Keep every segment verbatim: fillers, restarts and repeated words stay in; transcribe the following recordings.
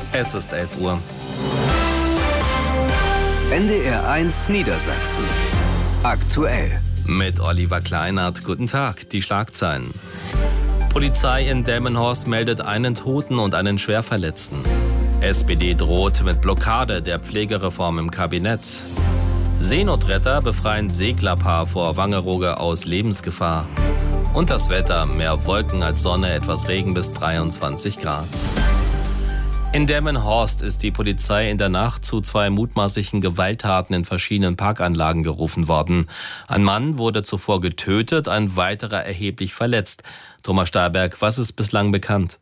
Es ist elf Uhr. N D R eins Niedersachsen. Aktuell. Mit Oliver Kleinert. Guten Tag. Die Schlagzeilen. Polizei in Delmenhorst meldet einen Toten und einen Schwerverletzten. S P D droht mit Blockade der Pflegereform im Kabinett. Seenotretter befreien Seglerpaar vor Wangerooge aus Lebensgefahr. Und das Wetter, mehr Wolken als Sonne, etwas Regen bis dreiundzwanzig Grad. In Delmenhorst ist die Polizei in der Nacht zu zwei mutmaßlichen Gewalttaten in verschiedenen Parkanlagen gerufen worden. Ein Mann wurde zuvor getötet, ein weiterer erheblich verletzt. Thomas Stahlberg, was ist bislang bekannt?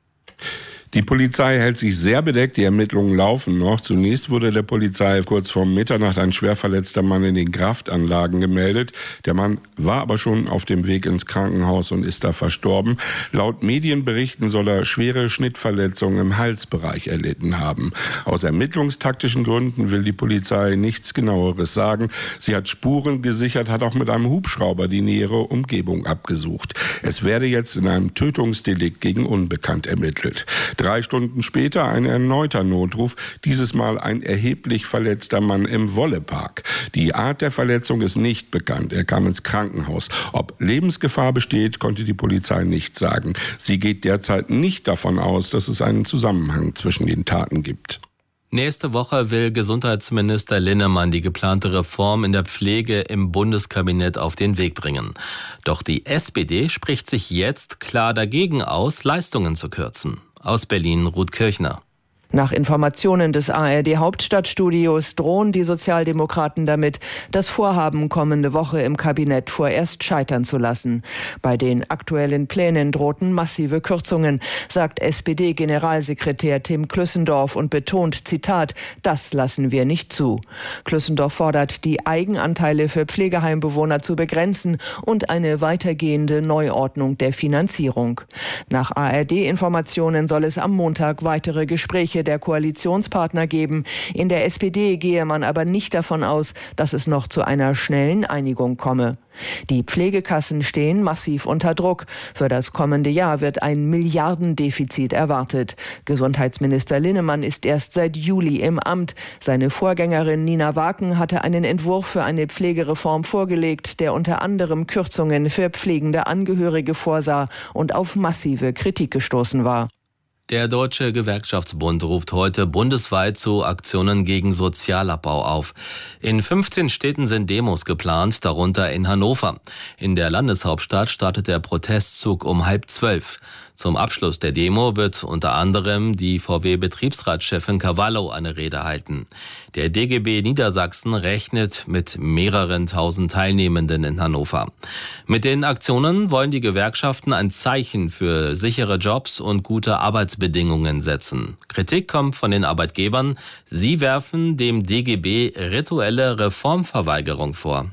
Die Polizei hält sich sehr bedeckt, die Ermittlungen laufen noch. Zunächst wurde der Polizei kurz vor Mitternacht ein schwer verletzter Mann in den Kraftanlagen gemeldet. Der Mann war aber schon auf dem Weg ins Krankenhaus und ist da verstorben. Laut Medienberichten soll er schwere Schnittverletzungen im Halsbereich erlitten haben. Aus ermittlungstaktischen Gründen will die Polizei nichts Genaueres sagen. Sie hat Spuren gesichert, hat auch mit einem Hubschrauber die nähere Umgebung abgesucht. Es werde jetzt in einem Tötungsdelikt gegen Unbekannt ermittelt. Drei Stunden später ein erneuter Notruf, dieses Mal ein erheblich verletzter Mann im Wollepark. Die Art der Verletzung ist nicht bekannt. Er kam ins Krankenhaus. Ob Lebensgefahr besteht, konnte die Polizei nicht sagen. Sie geht derzeit nicht davon aus, dass es einen Zusammenhang zwischen den Taten gibt. Nächste Woche will Gesundheitsminister Linnemann die geplante Reform in der Pflege im Bundeskabinett auf den Weg bringen. Doch die S P D spricht sich jetzt klar dagegen aus, Leistungen zu kürzen. Aus Berlin, Ruth Kirchner. Nach Informationen des A R D-Hauptstadtstudios drohen die Sozialdemokraten damit, das Vorhaben kommende Woche im Kabinett vorerst scheitern zu lassen. Bei den aktuellen Plänen drohten massive Kürzungen, sagt S P D-Generalsekretär Tim Klüssendorf und betont, Zitat, das lassen wir nicht zu. Klüssendorf fordert, die Eigenanteile für Pflegeheimbewohner zu begrenzen und eine weitergehende Neuordnung der Finanzierung. Nach A R D-Informationen soll es am Montag weitere Gespräche der Koalitionspartner geben. In der S P D gehe man aber nicht davon aus, dass es noch zu einer schnellen Einigung komme. Die Pflegekassen stehen massiv unter Druck. Für das kommende Jahr wird ein Milliardendefizit erwartet. Gesundheitsminister Linnemann ist erst seit Juli im Amt. Seine Vorgängerin Nina Waken hatte einen Entwurf für eine Pflegereform vorgelegt, der unter anderem Kürzungen für pflegende Angehörige vorsah und auf massive Kritik gestoßen war. Der Deutsche Gewerkschaftsbund ruft heute bundesweit zu Aktionen gegen Sozialabbau auf. In fünfzehn Städten sind Demos geplant, darunter in Hannover. In der Landeshauptstadt startet der Protestzug um halb zwölf. Zum Abschluss der Demo wird unter anderem die V W-Betriebsratschefin Cavallo eine Rede halten. Der D G B Niedersachsen rechnet mit mehreren tausend Teilnehmenden in Hannover. Mit den Aktionen wollen die Gewerkschaften ein Zeichen für sichere Jobs und gute Arbeitsbedingungen setzen. Kritik kommt von den Arbeitgebern. Sie werfen dem D G B rituelle Reformverweigerung vor.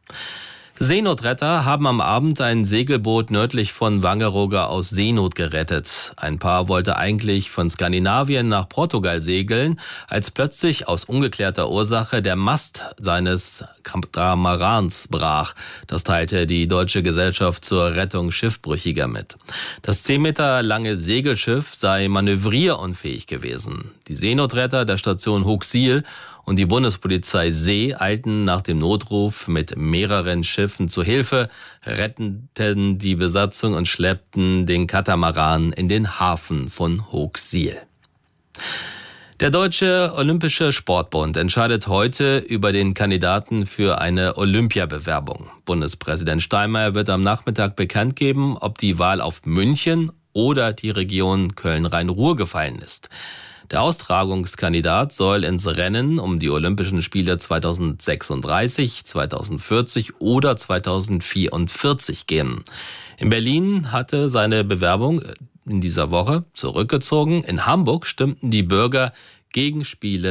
Seenotretter haben am Abend ein Segelboot nördlich von Wangerooge aus Seenot gerettet. Ein Paar wollte eigentlich von Skandinavien nach Portugal segeln, als plötzlich aus ungeklärter Ursache der Mast seines Katamarans brach. Das teilte die Deutsche Gesellschaft zur Rettung Schiffbrüchiger mit. Das zehn Meter lange Segelschiff sei manövrierunfähig gewesen. Die Seenotretter der Station Hochsiel und die Bundespolizei See eilten nach dem Notruf mit mehreren Schiffen zu Hilfe, retteten die Besatzung und schleppten den Katamaran in den Hafen von Hochsiel. Der Deutsche Olympische Sportbund entscheidet heute über den Kandidaten für eine Olympiabewerbung. Bundespräsident Steinmeier wird am Nachmittag bekannt geben, ob die Wahl auf München oder die Region Köln-Rhein-Ruhr gefallen ist. Der Austragungskandidat soll ins Rennen um die Olympischen Spiele zweitausendsechsunddreißig, zweitausendvierzig oder zweitausendvierundvierzig gehen. In Berlin hatte seine Bewerbung in dieser Woche zurückgezogen. In Hamburg stimmten die Bürger gegen Spiele